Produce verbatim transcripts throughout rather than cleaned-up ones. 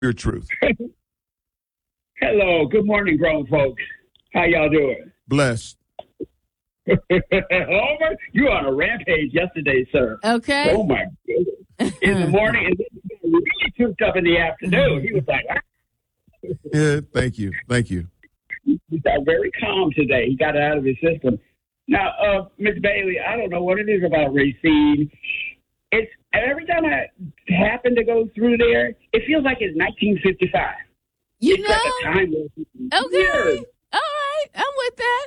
Your truth. Hello. Good morning, grown folks. How y'all doing? Blessed. Homer, you were on a rampage yesterday, sir. Okay. Oh, my goodness. In the morning, and then really took up in the afternoon. He was like, ah. Yeah, thank you. Thank you. He got very calm today. He got it out of his system. Now, uh, Miz Bailey, I don't know what it is about Racine. It's every time I happen to go through there, it feels like it's nineteen fifty-five. You it's know? like a time okay. Years. All right. I'm with that.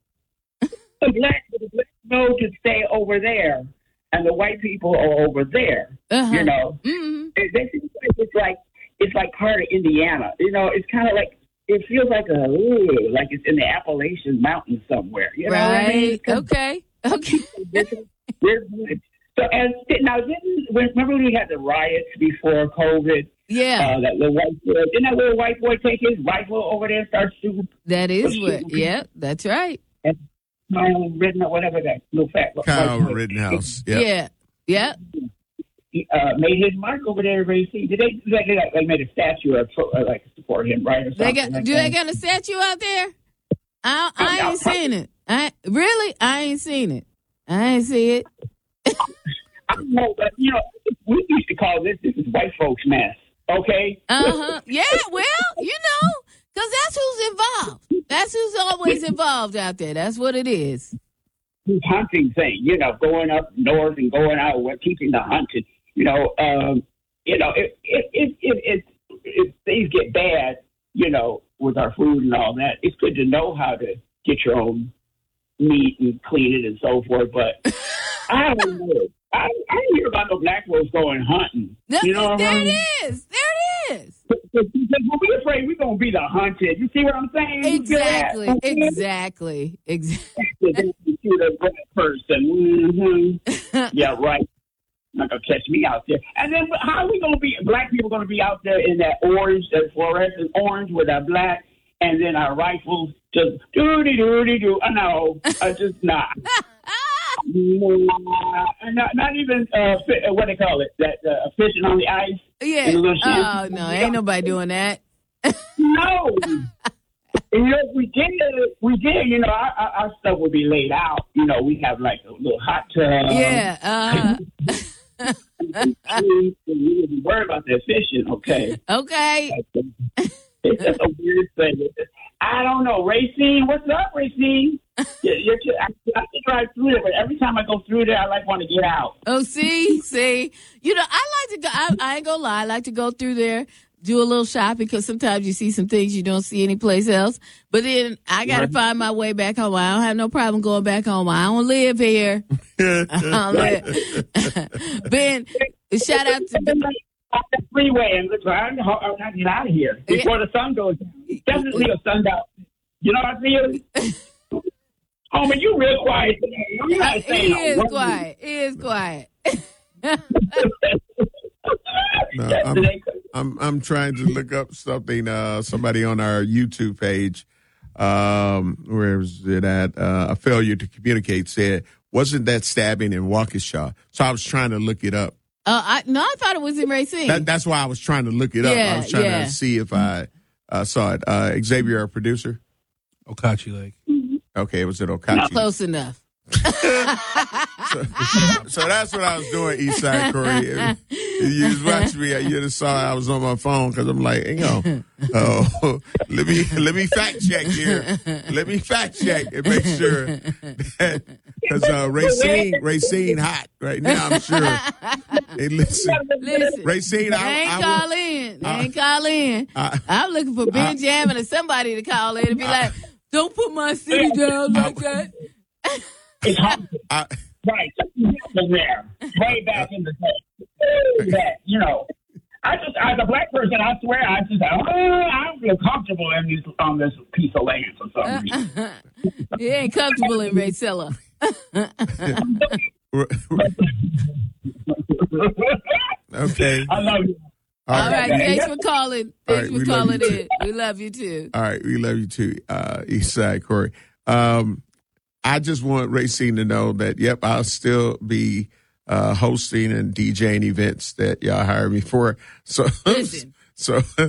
The black, the black know to stay over there, and the white people are over there. Uh-huh. You know, mm-hmm. it, it's like it's like part of Indiana. You know, it's kind of like it feels like a ooh, like it's in the Appalachian Mountains somewhere. You know right? What I mean? Okay. Okay. We're good. So, and now, didn't remember when we had the riots before COVID? Yeah. Uh, that little white boy, didn't that little white boy take his rifle over there and start shooting? That is what. Yeah, that's right. And Kyle Rittenhouse, whatever that little fat Kyle Rittenhouse. Yep. Yeah. Yeah. He uh, made his mark over there. Everybody see? Did they? They, they made a statue of uh, like support him, right? Or something they got. Like do that. they got a statue out there? I, I Oh, ain't seen it. I really, I ain't seen it. I ain't see it. I don't know, but you know, we used to call this this is white folks' mess. Okay. Uh huh. Yeah. Well, you know, because that's who's involved. That's who's always involved out there. That's what it is. This hunting thing, you know, going up north and going out, we're keeping the hunting. You know, um, you know, if if if if, if things get bad, you know, with our food and all that, it's good to know how to get your own meat and clean it and so forth. But I don't know. I, I didn't hear about no black folks going hunting. You know what there I mean? it is. There it is. Because we're afraid we're going to be the hunted. You see what I'm saying? Exactly. Yeah. Exactly. Exactly. You shoot a black person. Mm-hmm. Yeah, right. Not going to catch me out there. And then how are we going to be, black people going to be out there in that orange, that fluorescent orange with our black, and then our rifles just doody-doody-doo. I know. I just not. Nah, not, not even uh, what they call it, that uh, fishing on the ice. Yeah. Oh no, ain't nobody doing that. No. And, you know, we did. We did. You know, our, our, our stuff would be laid out. You know, we have like a little hot tub. Yeah. Uh-huh. We wouldn't worry about that fishing. Okay. Okay. It's just a weird thing. I don't know, Racine. What's up, Racine? You're, you're, I, I can drive through there, but every time I go through there, I like want to get out. Oh, see, see, you know, I like to go. I, I ain't gonna lie. I like to go through there, do a little shopping because sometimes you see some things you don't see anyplace else. But then I got to right. find my way back home. I don't have no problem going back home. I don't live here. I don't live. Ben, shout out to. Off the freeway and look, I'm going to get out of here before the sun goes down. Definitely a sundown. You know what I mean? Oh, man, you real quiet. You're not he is no quiet. He is quiet. No, I'm, I'm I'm trying to look up something. Uh, somebody on our YouTube page, um, where is it at? Uh, a failure to communicate said, "Wasn't that stabbing in Waukesha?" So I was trying to look it up. Uh, I, no, I thought it was in Racine. That, that's why I was trying to look it up. Yeah, I was trying yeah. to see if I uh, saw it. Uh, Xavier, our producer. Okachi Lake. Okay, it was at Okachi. Close enough. so, so that's what I was doing, Eastside Corey. You just watched me. You just saw I was on my phone because I'm like, hang on. Oh, let me let me fact check here. Let me fact check and make sure that because uh, Racine Racine hot right now. I'm sure. Hey, listen, listen, Racine. They I, ain't I, call I, in. They I, ain't call in. I, I'm looking for Benjamin or somebody to call in and be like, "Don't put my city down like that." It's hot. I, right. Something happened there. Way back in the day. That, you know, I just, as a black person, I swear, I just, oh, I don't feel comfortable in this, on this piece of land for some reason. He ain't comfortable in Racilla. Okay. I love you. All, All right. right. Thanks for calling. Thanks right, for calling in. We love you too. All right. We love you too, uh, Eastside Corey. Um, I just want Racine to know that, yep, I'll still be uh, hosting and DJing events that y'all hired me for. So, Listen. so